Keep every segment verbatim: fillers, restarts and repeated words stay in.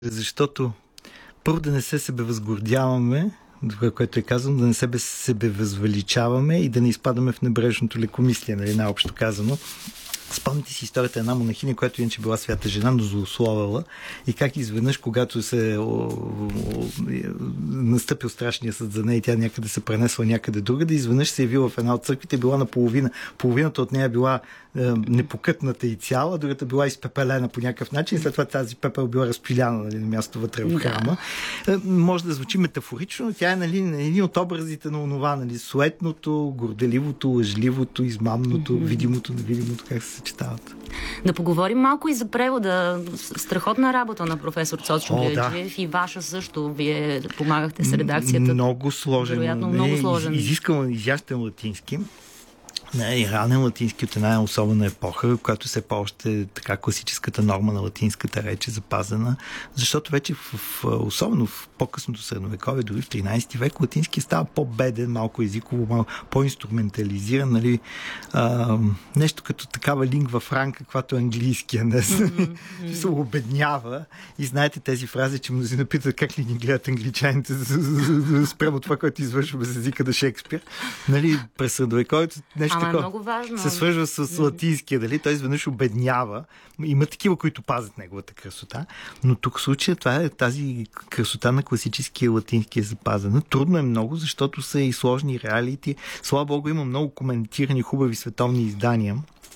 Защото първо да не се себевъзгордяваме, това, което е казано, да не се себевъзвеличаваме и да не изпадаме в небрежното лекомислие, нали, най-общо казано. Спомните си историята една монахиня, която иначе била свята жена, но злословела, и как изведнъж, когато се о, о, настъпил страшния съд за нея и тя някъде се пренесла някъде друга, да изведнъж се явила в една от църквите, била наполовина. Половината от нея била е, непокътната и цяла, другата била изпепелена по някакъв начин, след това тази пепел била разпиляна, нали, на място вътре в храма. Е, може да звучи метафорично, но тя е, нали, един от образите на онова, нали, суетното, горделивото, лъжливото, измамното, mm-hmm. видимото, невидимото, как се съчетават. Да поговорим малко и за превода. Страхотна работа на професор Цочо Георгиев и ваша също. Вие помагахте с редакцията. Много сложен. Вероятно, много сложен. Изискал изящен латински. Не, ранен латински от една особена епоха, която все по-още така класическата норма на латинската реч е запазена, защото вече в, в, особено в по-късното средновековие, дори в тринайсети век, латински става по-беден, малко езиково, малко по-инструментализиран, нали, а, нещо като такава лингва франка, каквато е английския днес. Mm-hmm. се обеднява и знаете тези фрази, че мнозина питат как ли ни гледат англичаните спрямо това, което извършва с езика на Шекспир. Нали, през средновековието нещо Ама е много важно. Се свържва с mm-hmm. латинския, дали? Той изведнъж обеднява. Има такива, които пазят неговата красота, но тук в случая това е тази красота на класическия латински е запазена. Трудно е много, защото са и сложни реалити. Слава Богу, има много коментирани хубави световни издания.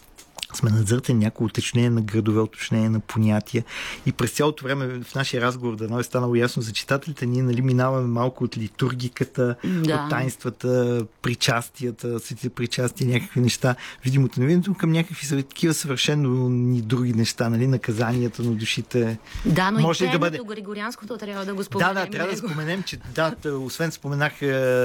Сме надзъртани някои уточнения на градове, уточнения на понятия. И през цялото време в нашия разговор да е станало ясно за читателите, ние, нали, минаваме малко от литургиката, да. от таинствата, причастията, светите причастия, някакви неща, видимото невидимото, към някакви такива съвършено ни други неща, нали, наказанията на душите. Да, но може и да бъде Григорианското трябва да го споменем. Да, да, трябва да споменем, че да, освен споменах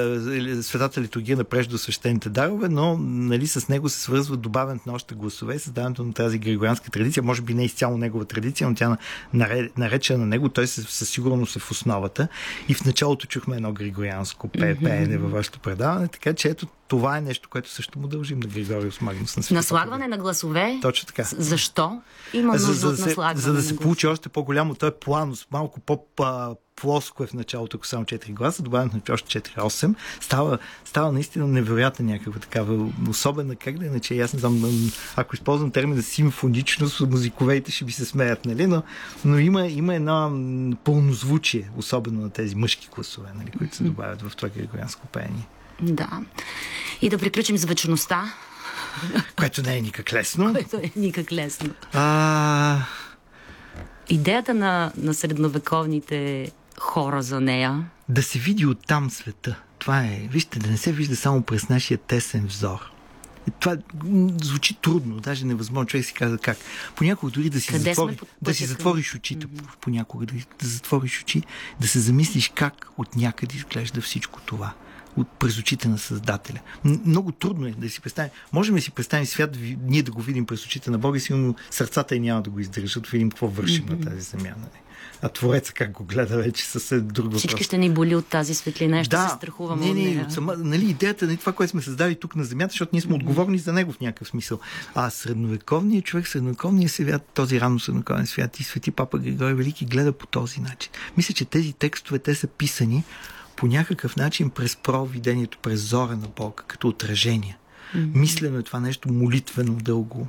е, светата литургия на преждосвещените дарове, но, нали, с него се свързва добавянето на още гласове, създаването на тази григорианска традиция, може би не изцяло негова традиция, но тя наречена на него, той със сигурност е в основата. И в началото чухме едно григорианско пеене mm-hmm. във вашето предаване, така че ето това е нещо, което също му дължим на Григориус Магнус. На наслагване на гласове? Точно така. Защо? Има нужда за, от за, наслагване. За да се на получи още по-голямо, той е планус, малко по- плоско е в началото, ако само четири гласа, добавят на още четири-осем. Става, става наистина невероятна някаква такава особена, как да иначе, аз не знам, ако използвам термина симфоничност, музиковейте ще би се смеят, нали? Но, но има, има една пълнозвучие, особено на тези мъжки гласове, нали, които се добавят в това григорианско пеяние. Да. И да приключим с вечността. Което не е никак лесно. Което е никак лесно. А... Идеята на, на средновековните хора за нея. Да се види оттам света. Това е, вижте, да не се вижда само през нашия тесен взор. Това звучи трудно, даже невъзможно. Човек си казва как. Понякога дори да си, затвори, да си затвориш очите, mm-hmm. понякога да, да затвориш очи, да се замислиш как от някъде изглежда всичко това. От през очите на Създателя. Много трудно е да си представим. Можем да си представим свят, ние да го видим през очите на Бога, сигурно сърцата и няма да го издържат, да видим какво вършим mm-hmm. на тази земя. Нали? А Твореца как го гледа вече със друг въпрос. Всички ще ни боли от тази светлина, ще да, се страхуваме не, от нея. Не, от сама, нали, идеята на това, което сме създали тук на земята, защото ние сме mm-hmm. отговорни за него в някакъв смисъл. А средновековният човек, средновековният свят, този рано средновековен свят и свети Папа Григорий Велики гледа по този начин. Мисля, че тези текстове, те са писани по някакъв начин през провидението, през зора на Бога, като отражение. Mm-hmm. Мислено е това нещо молитвено дълго.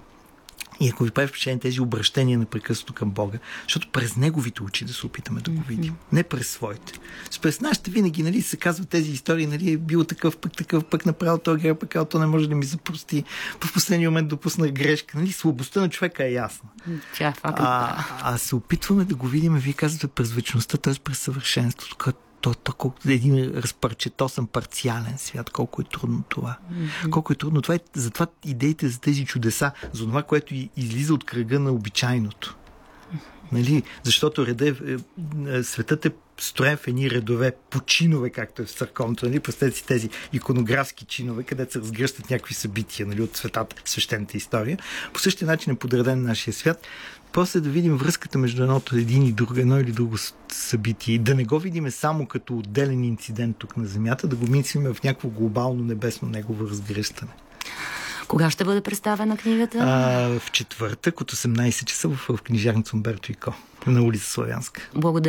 И ако ви прави впечатление тези обращения непрекъснато към Бога, защото през неговите очи да се опитаме да го видим, mm-hmm. не през своите. През нашите винаги, нали, се казват тези истории, нали, е бил такъв пък, такъв пък, направил този грех, пък то не може да ми запрости. В последния момент допусна грешка. Нали, слабостта на човека е ясна. Тя, факт, а, да. а се опитваме да го видим, вие казвате, през вечността, т.е. през съвършенството, като То, то, колко е един разпарчетосан, парциален свят. Колко е трудно това. Mm-hmm. Колко е трудно това. Е, затова идеите за тези чудеса, за това, което излиза от кръга на обичайното. Mm-hmm. Нали? Защото реда е, е, светът е строен в едни редове по чинове, както е в църковното. Нали? Представете си тези иконографски чинове, където се разгръщат някакви събития, нали, от светата, свещената история. По същия начин е подреден нашия свят. После да видим връзката между едното, един и друго, едно или друго събитие. Да не го видим само като отделен инцидент тук на Земята, да го мислим в някакво глобално небесно негово разгръщане. Кога ще бъде представена книгата? А, в четвъртък от осемнайсет часа в, в книжарница Умберто и Ко на улица Славянска. Благодаря.